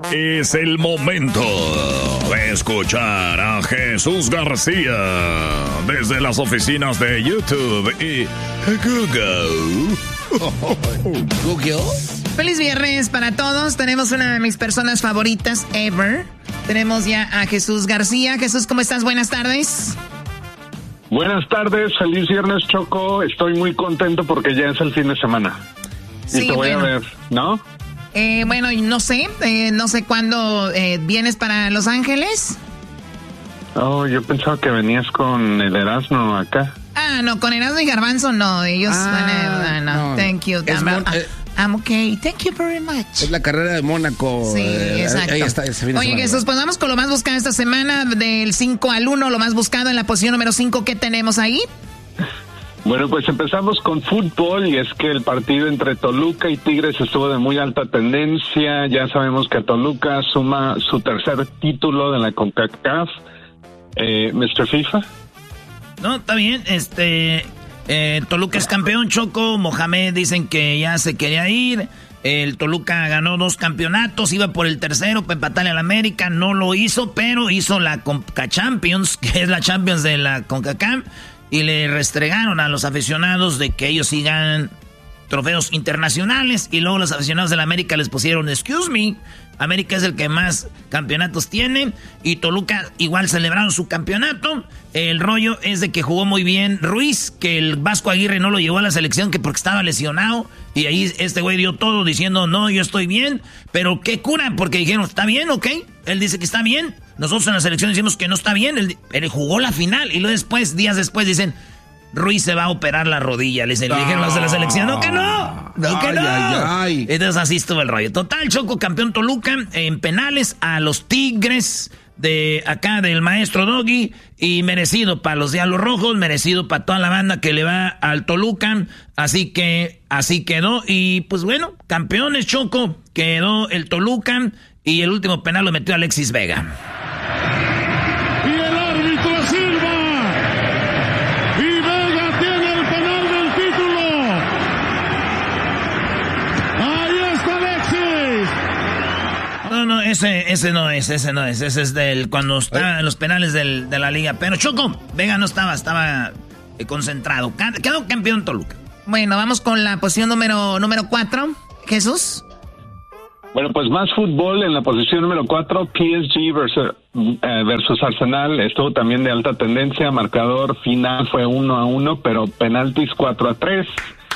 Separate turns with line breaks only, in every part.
Es el momento de escuchar a Jesús García desde las oficinas de YouTube y Google.
Google.
Feliz viernes para todos. Tenemos una de mis personas favoritas ever. Tenemos ya a Jesús García. Jesús, ¿cómo estás? Buenas tardes.
Buenas tardes, feliz viernes, Choco. Estoy muy contento porque ya es el fin de semana.
Sí,
y te voy a ver, ¿no?
Bueno, no sé cuándo vienes para Los Ángeles.
Oh, yo pensaba que venías con el Erasmo acá.
Ah, no, con Erasmo y Garbanzo no. Ellos no. Thank you. I'm okay. Thank you very much.
Es la carrera de Mónaco.
Sí, exacto.
Ahí está,
Oye, Jesús, pues vamos con lo más buscado esta semana, del 5 al 1, lo más buscado en la posición número 5. ¿Qué tenemos ahí?
Bueno, pues empezamos con fútbol, y es que el partido entre Toluca y Tigres estuvo de muy alta tendencia. Ya sabemos que Toluca suma su tercer título de la CONCACAF. Mr. FIFA.
No, está bien, Toluca es campeón, Choco. Mohamed dicen que ya se quería ir. El Toluca ganó 2 campeonatos, iba por el tercero para empatarle al América, no lo hizo, pero hizo la Conca Champions, que es la Champions de la CONCACAF, y le restregaron a los aficionados de que ellos sí ganan trofeos internacionales, y luego los aficionados de la América les pusieron, excuse me, América es el que más campeonatos tiene, y Toluca igual celebraron su campeonato. El rollo es de que jugó muy bien Ruiz, que el Vasco Aguirre no lo llevó a la selección que porque estaba lesionado, y ahí este güey dio todo diciendo, no, yo estoy bien, pero qué cura, porque dijeron, ¿está bien? Ok, él dice que está bien, nosotros en la selección decimos que no está bien, él jugó la final, y luego después, días después dicen, Ruiz se va a operar la rodilla. Le dijeron los de la selección, no que no, no que no. Ay. Entonces así estuvo el rollo. Total, Choco, campeón Toluca en penales a los Tigres de acá del maestro Doggy, y merecido para los Diablos Rojos, merecido para toda la banda que le va al Toluca. Así que así quedó, y pues bueno, campeones, Choco, quedó el Toluca, y el último penal lo metió Alexis Vega. No, ese no es, ese es del cuando está en los penales de la liga. Pero Choco, Vega no estaba concentrado. Quedó campeón Toluca.
Bueno, vamos con la posición número 4. Jesús.
Bueno, pues más fútbol en la posición número 4, PSG versus Arsenal. Estuvo también de alta tendencia. Marcador final fue 1-1, pero penaltis 4-3.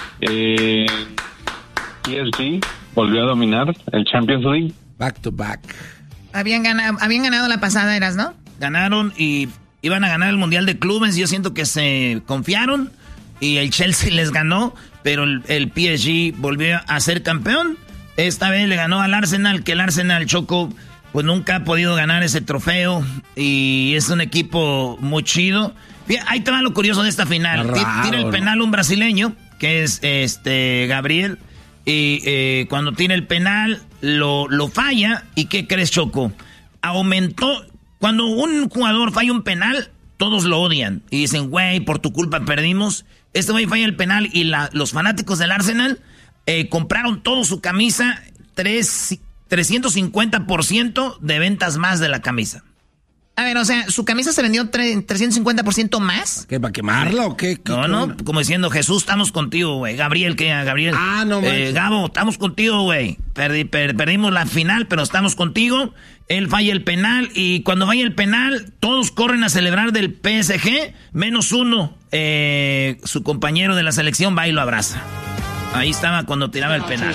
PSG volvió a dominar el Champions League.
Back to back.
Habían ganado la pasada, ¿eras, no?
Ganaron y iban a ganar el Mundial de Clubes. Yo siento que se confiaron y el Chelsea les ganó, pero el PSG volvió a ser campeón. Esta vez le ganó al Arsenal, que el Arsenal, Choco, pues nunca ha podido ganar ese trofeo, y es un equipo muy chido. Ahí te va lo curioso de esta final. Tira el penal un brasileño, que es Gabriel, y cuando tira el penal lo falla. ¿Y qué crees, Choco? Aumentó. Cuando un jugador falla un penal, todos lo odian y dicen, güey, por tu culpa perdimos. Este güey falla el penal, y los fanáticos del Arsenal compraron todo su camisa, 350% de ventas más de la camisa.
A ver, o sea, ¿su camisa se vendió 350% más?
¿Qué, para quemarla o qué?
No, como diciendo, Jesús, estamos contigo, güey. Gabriel, Gabriel.
Ah, no manches.
Gabo, estamos contigo, güey. Perdimos la final, pero estamos contigo. Él falla el penal, y cuando falla el penal, todos corren a celebrar del PSG, menos uno. Su compañero de la selección va y lo abraza. Ahí estaba cuando tiraba el penal.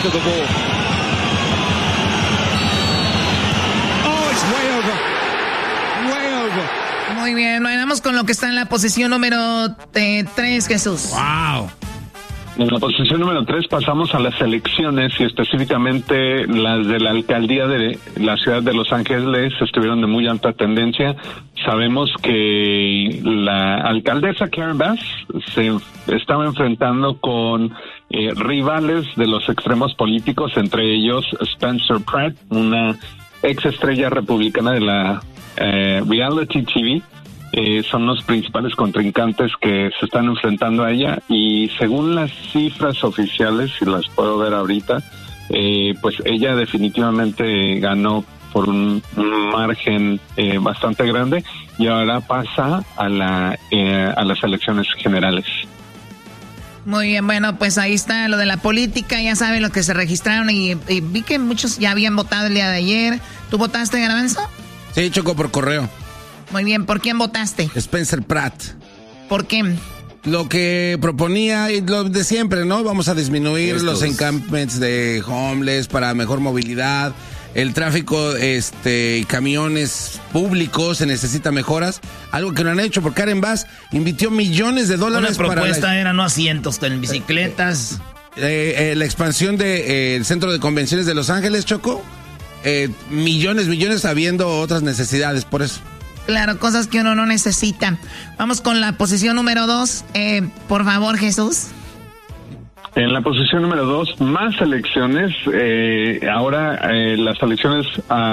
Muy bien, vamos con lo que está en la posición número 3, Jesús.
¡Wow!
En la posición número 3 pasamos a las elecciones, y específicamente las de la alcaldía de la ciudad de Los Ángeles estuvieron de muy alta tendencia. Sabemos que la alcaldesa Karen Bass se estaba enfrentando con rivales de los extremos políticos, entre ellos Spencer Pratt, una ex estrella republicana de la reality TV. Son los principales contrincantes que se están enfrentando a ella, y según las cifras oficiales, si las puedo ver ahorita, pues ella definitivamente ganó por un margen bastante grande y ahora pasa a las elecciones generales.
Muy bien, bueno, pues ahí está lo de la política, ya saben lo que se registraron y vi que muchos ya habían votado el día de ayer. ¿Tú votaste, Garbanzo?
Sí, Choco, por correo.
Muy bien, ¿por quién votaste?
Spencer Pratt.
¿Por qué?
Lo que proponía y lo de siempre, ¿no? Vamos a disminuir los encampments de homeless para mejor movilidad. El tráfico y camiones públicos se necesita mejoras, algo que no han hecho porque Karen Bass invirtió millones de dólares
para... Una propuesta
para
era no asientos en bicicletas.
La expansión del centro de convenciones de Los Ángeles, Choco. Millones habiendo otras necesidades, por eso.
Claro, cosas que uno no necesita. Vamos con la posición número 2. Por favor, Jesús.
En la posición número 2, más elecciones. Ahora las elecciones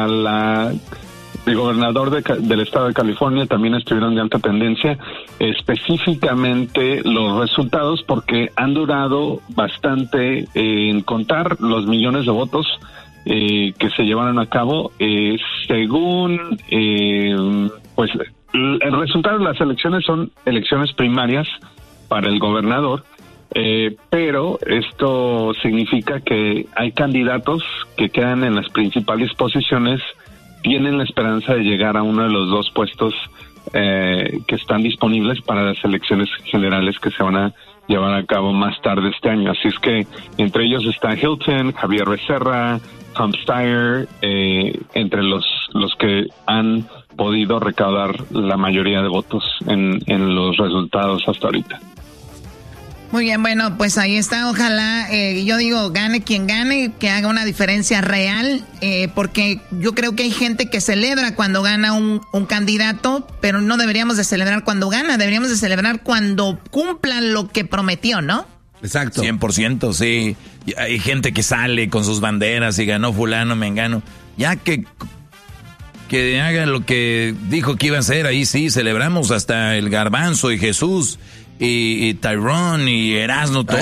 de gobernador del estado de California también estuvieron de alta tendencia. Específicamente los resultados, porque han durado bastante en contar los millones de votos que se llevaron a cabo. Según, pues, el resultado de las elecciones son elecciones primarias para el gobernador. Pero esto significa que hay candidatos que quedan en las principales posiciones, tienen la esperanza de llegar a uno de los dos puestos que están disponibles para las elecciones generales que se van a llevar a cabo más tarde este año. Así es que entre ellos está Hilton, Javier Becerra, Tom Steyer, entre los que han podido recaudar la mayoría de votos en los resultados hasta ahorita.
Muy bien, bueno, pues ahí está. Ojalá, yo digo, gane quien gane, que haga una diferencia real, porque yo creo que hay gente que celebra cuando gana un candidato, pero no deberíamos de celebrar cuando gana, deberíamos de celebrar cuando cumplan lo que prometió, ¿no?
Exacto.
100%, sí. Hay gente que sale con sus banderas y ganó fulano, mengano. Ya que haga lo que dijo que iba a hacer, ahí sí, celebramos hasta el Garbanzo y Jesús. Y Tyrone y Erasmo, todos.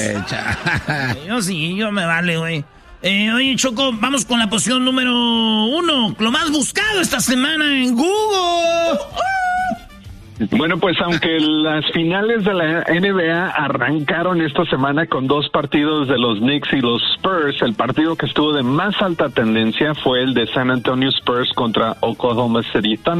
Yo me vale, güey. Oye, Choco, vamos con la posición número 1. Lo más buscado esta semana en Google.
Bueno, pues aunque las finales de la NBA arrancaron esta semana con 2 partidos de los Knicks y los Spurs, el partido que estuvo de más alta tendencia fue el de San Antonio Spurs contra Oklahoma City Thunder.